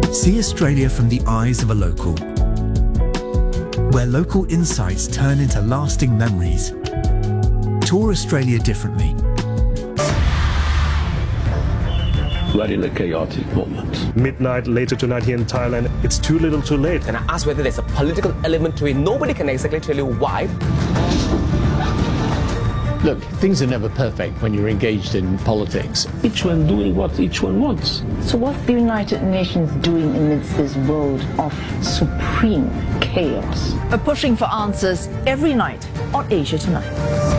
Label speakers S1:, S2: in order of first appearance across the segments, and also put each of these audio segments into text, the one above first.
S1: See Australia from the eyes of a local, where local insights turn into lasting memories. Tour Australia differently.
S2: We're in a chaotic moment.
S3: Midnight later tonight here in Thailand, it's too little too late.
S4: And I asked whether there's a political element to it. Nobody can exactly tell you why.
S5: Look, things are never perfect when you're engaged in politics.
S2: Each one doing what each one wants.
S6: So what's the United Nations doing amidst this world of supreme chaos?
S7: We're pushing for answers every night on Asia Tonight.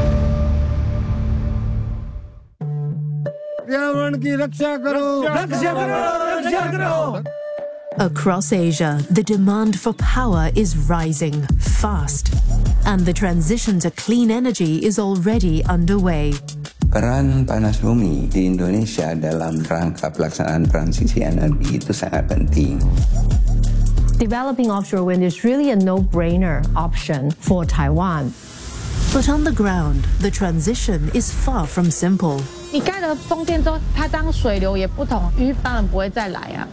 S8: Across Asia, the demand for power is rising fast, and the transition to clean energy is already underway.
S9: Peran panas bumi di Indonesia dalam rangka pelaksanaan transisi energi itu sangat penting.
S10: Developing offshore wind is really a no-brainer option for Taiwan.
S8: But on the ground, the transition is far from simple.
S11: 你盖了风电之后，它当水流也不同，鱼当然不会再来啊。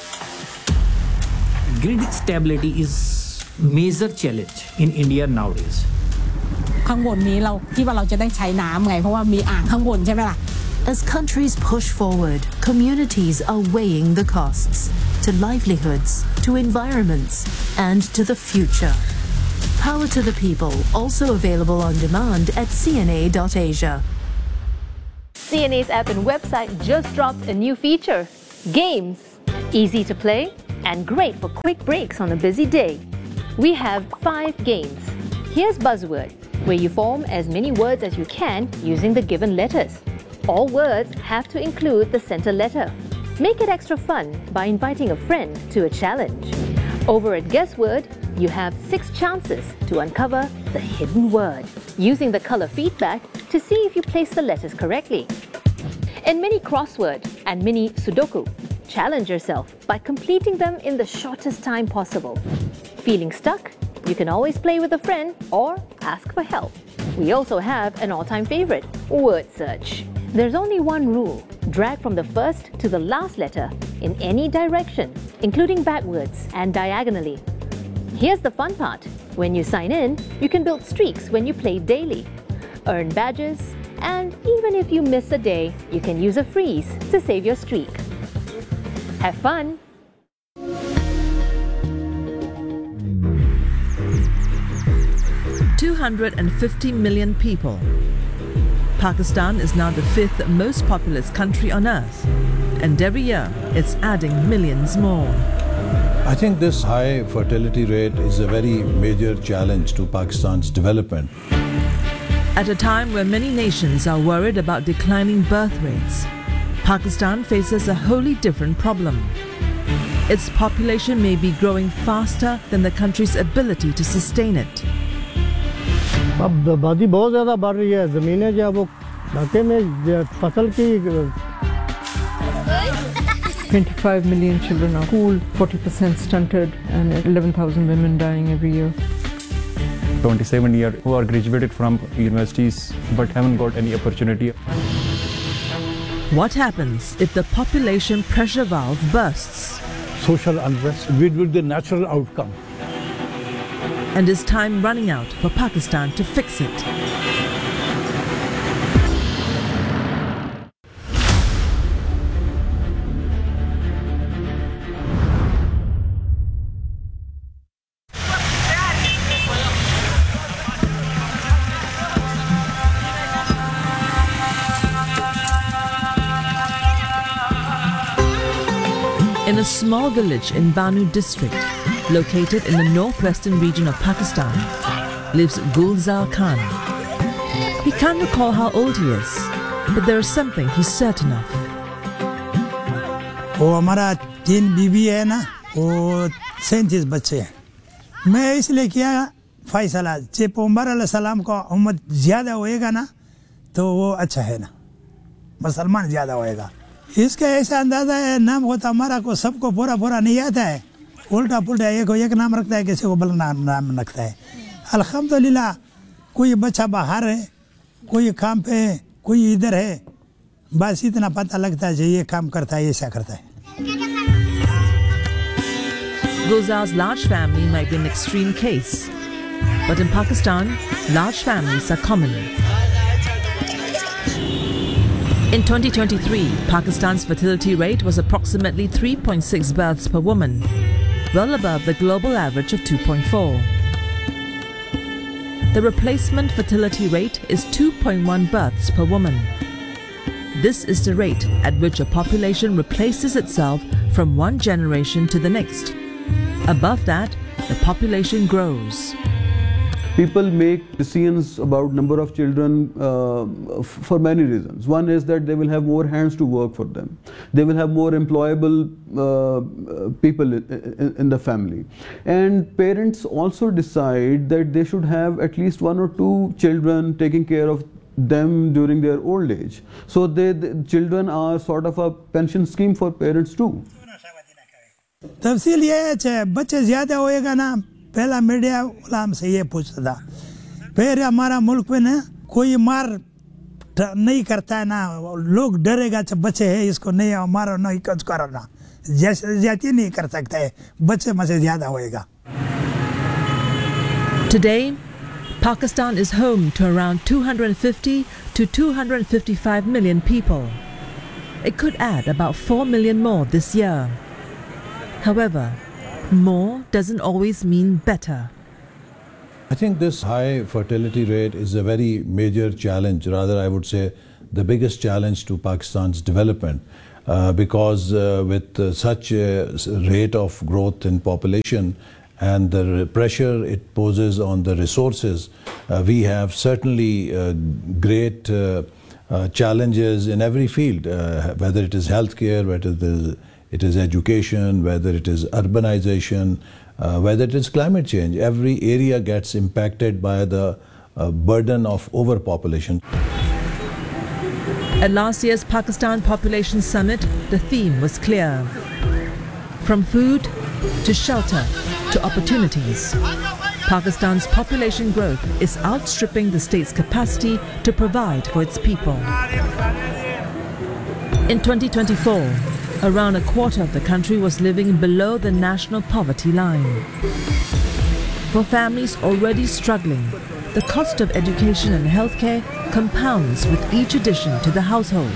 S12: Grid stability is major challenge in India nowadays.
S13: ข้างบนนี้เราที่ว่าเราจะได้ใช้น้ำไงเพราะว่ามีอ่างข้างบนใช่ไหมล่ะ
S8: As countries push forward, communities are weighing the costs to livelihoods, to environments, and to the future. Power to the People, also available on demand at cna.asia.
S14: CNA's app and website just dropped a new feature, Games. Easy to play and great for quick breaks on a busy day. We have 5 games. Here's Buzzword, where you form as many words as you can using the given letters. All words have to include the center letter. Make it extra fun by inviting a friend to a challenge. Over at Guessword, you have 6 chances to uncover the hidden word, using the color feedback to see if you place the letters correctly. And mini crossword and mini Sudoku. Challenge yourself by completing them in the shortest time possible. Feeling stuck? You can always play with a friend or ask for help. We also have an all-time favorite, word search. There's only one rule. Drag from the first to the last letter in any direction, including backwards and diagonally. Here's the fun part. When you sign in, you can build streaks when you play daily, earn badges, and even if you miss a day, you can use a freeze to save your streak. Have fun!
S15: $250 million people. Pakistan is now the 5th most populous country on earth, and every year it's adding millions more.
S16: I think this high fertility rate is a very major challenge to Pakistan's development.
S15: At a time where many nations are worried about declining birth rates, Pakistan faces a wholly different problem. Its population may be growing faster than the country's ability to sustain it.
S17: अब आबादी बहुत ज़्यादा बढ़ रही है ज़मीनें जो वो ढाके में फसल की
S18: 25 million children are school, 40% stunted, and 11,000 women dying every year.
S19: 27 years who are graduated from universities but haven't got any opportunity.
S15: What happens if the population pressure valve bursts?
S17: Social unrest will be the natural outcome.
S15: And is time running out for Pakistan to fix it? In a small village in Banu district, located in the northwestern region of Pakistan, lives Gulzar Khan. He can't recall how old he is, but there is something he's certain of.
S20: वो हमारा 3 बीवी है ना, वो 37 बच्चे हैं। मैं इसलिए किया फैसला कि पैगंबर अलैहिस्सलाम का उम्मत ज़्यादा होएगा ना, तो वो अच्छा है ना, मुसलमान ज़्यादा होएगा। इसका ऐसा अंदाज़ा है नाम होता हमारा को सबको पूरा पूरा नहीं आता है, उल्टा पुल्टा एक नाम रखता है, किसी को बल नाम रखता है। अल्हम्दुलिल्लाह कोई बच्चा बाहर है, कोई काम पे है, कोई इधर है, बस इतना पता लगता है कि ये काम करता है, ऐसा करता है।
S15: Gulzar's large family might be an extreme case, but in Pakistan, large families are common. In 2023, Pakistan's fertility rate was approximately 3.6 births per woman, well above the global average of 2.4. The replacement fertility rate is 2.1 births per woman. This is the rate at which a population replaces itself from one generation to the next. Above that, the population grows.
S21: People make decisions about number of children for many reasons. One is that they will have more hands to work for them. They will have more employable people in the family. And parents also decide that they should have at least 1 or 2 children taking care of them during their old age. So the children are sort of a pension scheme for parents too.
S20: तफसील ये है बच्चे ज़्यादा होएगा ना, पहला media वाला हमसे ये पूछता था, फिर हमारा मुल्क में ना कोई मार नहीं करता है ना, लोग डरेगा बच्चे है इसको नहीं मारो नहीं कुछ करो ना, जैसे ज्यादा नहीं कर सकता है, बच्चे में से ज़्यादा होएगा.
S15: Today, Pakistan is home to around 250 to 255 million people. It could add about 4 million more this year. However, more doesn't always mean better.
S16: I think this high fertility rate is a very major challenge, rather I would say the biggest challenge to Pakistan's development, because with such a rate of growth in population and the pressure it poses on the resources, we have certainly great challenges in every field, whether it is healthcare, whether it is education, whether it is urbanization, whether it is climate change. Every area gets impacted by the burden of overpopulation.
S15: At last year's Pakistan Population Summit, the theme was clear. From food to shelter to opportunities, Pakistan's population growth is outstripping the state's capacity to provide for its people. In 2024, around a quarter of the country was living below the national poverty line. For families already struggling, the cost of education and healthcare compounds with each addition to the household.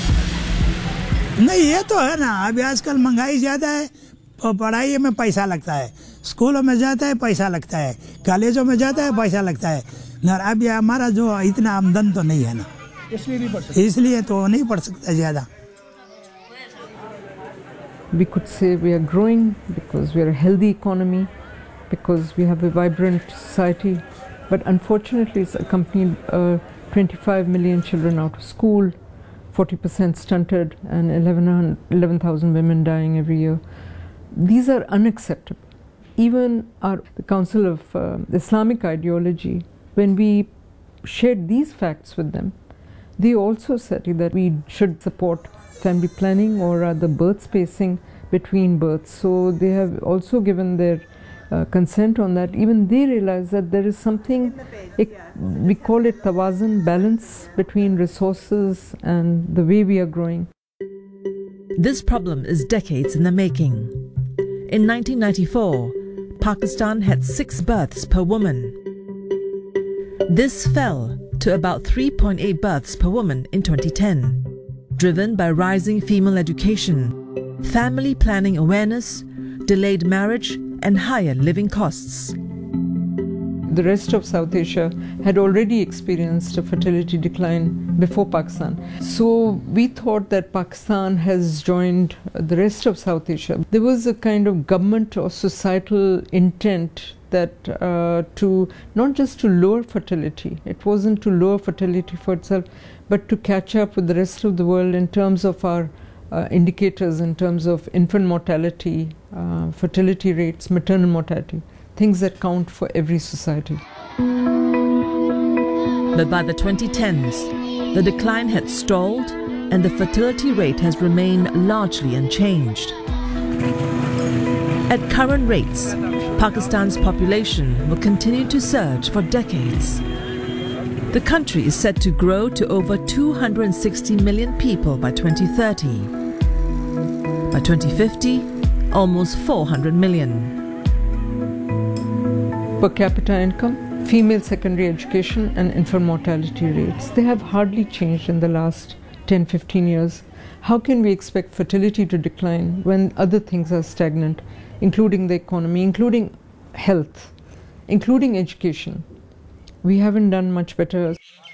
S20: नहीं ये तो है ना, अभी आजकल महंगाई ज़्यादा है, पढ़ाई में पैसा लगता है, स्कूलों में जाता है पैसा लगता है, कॉलेजों में जाता है पैसा लगता है, ना अभी हमारा जो इतना आमदन तो नहीं है ना, इसलिए तो नहीं पढ़ सकता ज़्यादा.
S18: We could say we are growing because we are a healthy economy, because we have a vibrant society, but unfortunately it's accompanied 25 million children out of school, 40% stunted, and 11,000 women dying every year. These are unacceptable. Even the Council of Islamic Ideology, when we shared these facts with them, they also said that we should support family planning or rather birth spacing between births. So they have also given their consent on that. Even they realize that there is something, we call it tawazun, balance between resources and the way we are growing.
S15: This problem is decades in the making. In 1994, Pakistan had 6 births per woman. This fell to about 3.8 births per woman in 2010. Driven by rising female education, family planning awareness, delayed marriage, and higher living costs.
S18: The rest of South Asia had already experienced a fertility decline before Pakistan. So we thought that Pakistan has joined the rest of South Asia. There was a kind of government or societal intent that to not just to lower fertility, it wasn't to lower fertility for itself, but to catch up with the rest of the world in terms of our indicators, in terms of infant mortality, fertility rates, maternal mortality, things that count for every society.
S15: But by the 2010s, the decline had stalled and the fertility rate has remained largely unchanged. At current rates, Pakistan's population will continue to surge for decades. The country is set to grow to over 260 million people by 2030. By 2050, almost 400 million.
S18: per capita income, female secondary education, and infant mortality rates. They have hardly changed in the last 10-15 years. How can we expect fertility to decline when other things are stagnant, including the economy, including health, including education? We haven't done much better.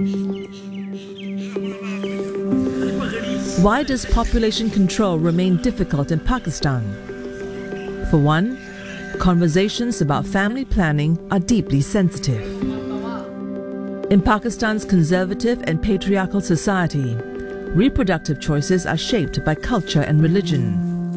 S15: Why does population control remain difficult in Pakistan? For one, conversations about family planning are deeply sensitive. In Pakistan's conservative and patriarchal society, reproductive choices are shaped by culture and religion.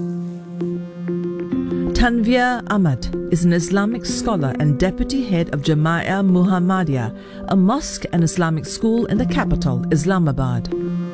S15: Tanvir Ahmad is an Islamic scholar and deputy head of Jamia Muhammadiyah, a mosque and Islamic school in the capital, Islamabad.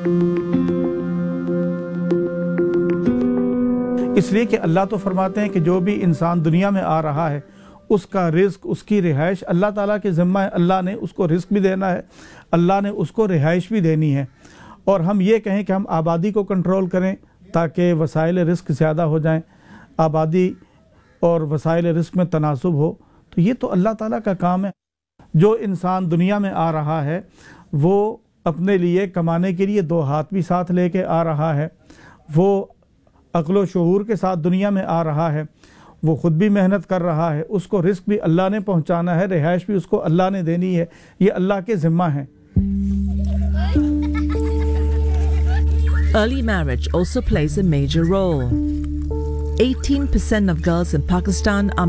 S1: इसलिए कि अल्लाह तो फरमाते हैं कि जो भी इंसान दुनिया में आ रहा है उसका रिस्क, उसकी रिहाइश अल्लाह ताला के ज़िम्मा है। अल्लाह ने उसको रिस्क भी देना है, अल्लाह ने उसको रिहाइश भी देनी है। और हम ये कहें कि हम आबादी को कंट्रोल करें ताकि वसाइल रिस्क ज़्यादा हो जाएं, आबादी और वसाइल रिस्क में तनासुब हो, तो ये तो अल्लाह ताला का काम है। जो इंसान दुनिया में आ रहा है वो अपने लिए कमाने के लिए दो हाथ भी साथ लेके आ रहा है, वो अक्ल व शऊर के साथ दुनिया में आ रहा है, वो ख़ुद भी मेहनत कर रहा है, उसको रिस्क भी अल्लाह ने पहुंचाना है, रिहाइश भी उसको अल्लाह ने देनी है, ये अल्लाह के ज़िम्मा है।
S15: Early marriage also plays a major role. 18% of girls in Pakistan are